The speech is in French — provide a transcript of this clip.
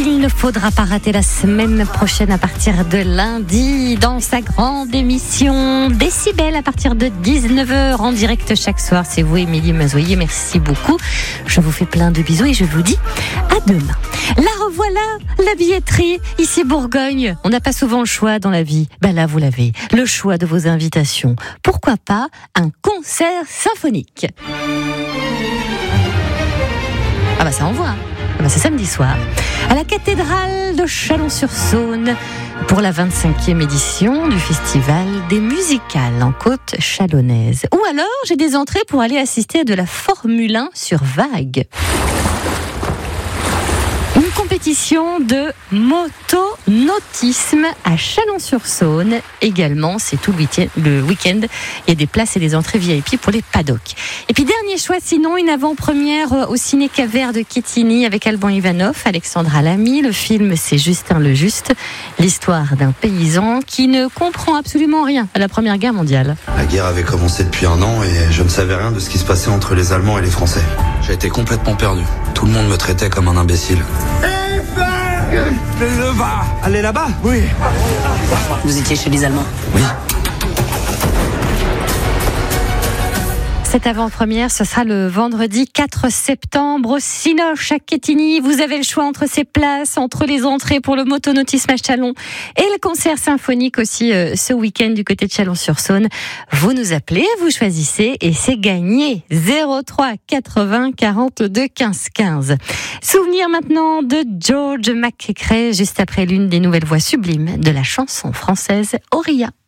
Il ne faudra pas rater la semaine prochaine à partir de lundi dans sa grande émission Décibel à partir de 19h en direct chaque soir. C'est vous, Émilie Mazoyer. Merci beaucoup. Je vous fais plein de bisous et je vous dis à demain. La revoilà, la billetterie, ici Bourgogne. On n'a pas souvent le choix dans la vie. Là, vous l'avez. Le choix de vos invitations. Pourquoi pas un concert symphonique? Ça envoie. C'est samedi soir. À la cathédrale de Chalon-sur-Saône pour la 25e édition du Festival des musicales en côte chalonnaise. Ou alors, j'ai des entrées pour aller assister à de la Formule 1 sur vague. Une compétition de motonautisme à Chalon-sur-Saône. Également, c'est tout le week-end. Il y a des places et des entrées VIP pour les paddocks. Et puis, dernier choix, sinon, une avant-première au Ciné Cavert de Quetigny avec Alban Ivanov, Alexandra Lamy. Le film, c'est Justin le Juste. L'histoire d'un paysan qui ne comprend absolument rien à la Première Guerre mondiale. La guerre avait commencé depuis 1 an et je ne savais rien de ce qui se passait entre les Allemands et les Français. J'ai été complètement perdu. Tout le monde me traitait comme un imbécile. Allez là-bas? Oui. Vous étiez chez les Allemands? Oui. Cette avant-première, ce sera le vendredi 4 septembre au Cinoche à Quetigny. Vous avez le choix entre ces places, entre les entrées pour le motonautisme à Chalon et le concert symphonique aussi ce week-end du côté de Chalon-sur-Saône. Vous nous appelez, vous choisissez et c'est gagné. 03 80 42 15 15. Souvenir maintenant de George McCrae juste après l'une des nouvelles voix sublimes de la chanson française Auria.